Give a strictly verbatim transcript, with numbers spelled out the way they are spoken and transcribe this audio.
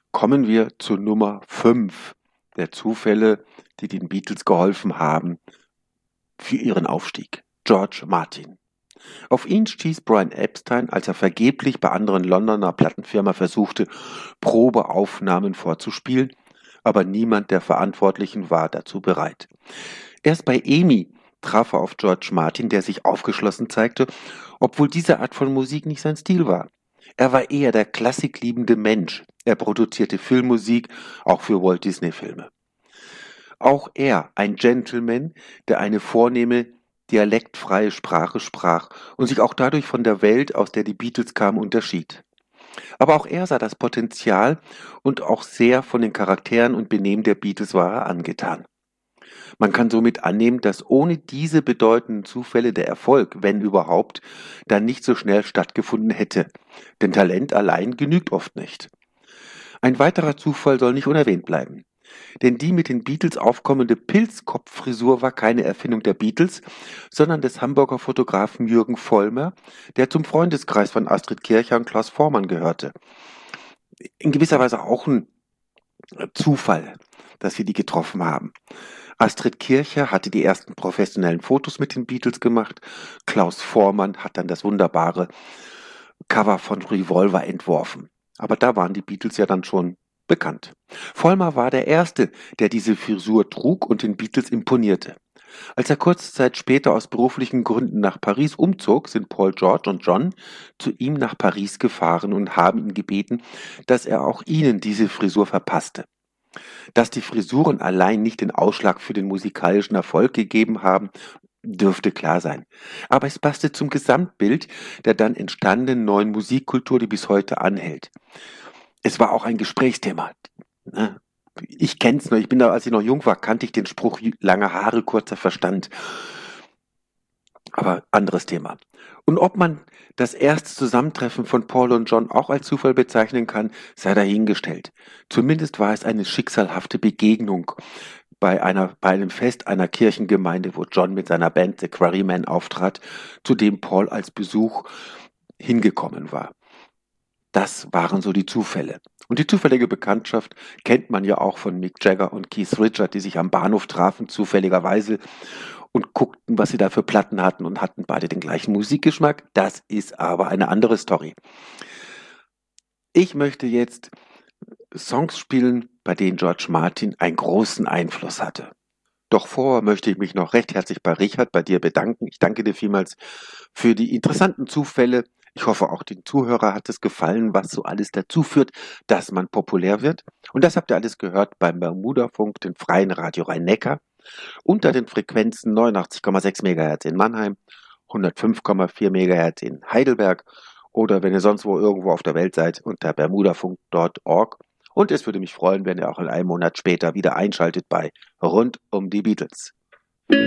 Kommen wir zu Nummer fünf der Zufälle, die den Beatles geholfen haben für ihren Aufstieg. George Martin. Auf ihn stieß Brian Epstein, als er vergeblich bei anderen Londoner Plattenfirma versuchte, Probeaufnahmen vorzuspielen, aber niemand der Verantwortlichen war dazu bereit. Erst bei EMI traf er auf George Martin, der sich aufgeschlossen zeigte, obwohl diese Art von Musik nicht sein Stil war. Er war eher der klassikliebende Mensch. Er produzierte Filmmusik, auch für Walt Disney-Filme. Auch er, ein Gentleman, der eine vornehme, dialektfreie Sprache sprach und sich auch dadurch von der Welt, aus der die Beatles kamen, unterschied. Aber auch er sah das Potenzial und auch sehr von den Charakteren und Benehmen der Beatles war er angetan. Man kann somit annehmen, dass ohne diese bedeutenden Zufälle der Erfolg, wenn überhaupt, dann nicht so schnell stattgefunden hätte. Denn Talent allein genügt oft nicht. Ein weiterer Zufall soll nicht unerwähnt bleiben. Denn die mit den Beatles aufkommende Pilzkopffrisur war keine Erfindung der Beatles, sondern des Hamburger Fotografen Jürgen Vollmer, der zum Freundeskreis von Astrid Kirchherr und Klaus Voormann gehörte. In gewisser Weise auch ein Zufall, dass wir die getroffen haben. Astrid Kirchherr hatte die ersten professionellen Fotos mit den Beatles gemacht. Klaus Voormann hat dann das wunderbare Cover von Revolver entworfen. Aber da waren die Beatles ja dann schon bekannt. Vollmer war der Erste, der diese Frisur trug und den Beatles imponierte. Als er kurze Zeit später aus beruflichen Gründen nach Paris umzog, sind Paul, George und John zu ihm nach Paris gefahren und haben ihn gebeten, dass er auch ihnen diese Frisur verpasste. Dass die Frisuren allein nicht den Ausschlag für den musikalischen Erfolg gegeben haben, dürfte klar sein. Aber es passte zum Gesamtbild der dann entstandenen neuen Musikkultur, die bis heute anhält. Es war auch ein Gesprächsthema. Ich kenne es noch, ich bin da, als ich noch jung war, kannte ich den Spruch, lange Haare, kurzer Verstand. Aber anderes Thema. Und ob man das erste Zusammentreffen von Paul und John auch als Zufall bezeichnen kann, sei dahingestellt. Zumindest war es eine schicksalhafte Begegnung bei einer, bei einem Fest einer Kirchengemeinde, wo John mit seiner Band The Quarrymen auftrat, zu dem Paul als Besuch hingekommen war. Das waren so die Zufälle. Und die zufällige Bekanntschaft kennt man ja auch von Mick Jagger und Keith Richards, die sich am Bahnhof trafen, zufälligerweise, und guckten, was sie da für Platten hatten und hatten beide den gleichen Musikgeschmack. Das ist aber eine andere Story. Ich möchte jetzt Songs spielen, bei denen George Martin einen großen Einfluss hatte. Doch vorher möchte ich mich noch recht herzlich bei Richard, bei dir bedanken. Ich danke dir vielmals für die interessanten Zufälle. Ich hoffe, auch den Zuhörer hat es gefallen, was so alles dazu führt, dass man populär wird. Und das habt ihr alles gehört beim Bermudafunk, den freien Radio Rhein-Neckar, unter den Frequenzen neunundachtzig Komma sechs Megahertz in Mannheim, hundertfünf Komma vier Megahertz in Heidelberg oder wenn ihr sonst wo irgendwo auf der Welt seid, unter bermudafunk Punkt org. Und es würde mich freuen, wenn ihr auch in einem Monat später wieder einschaltet bei Rund um die Beatles.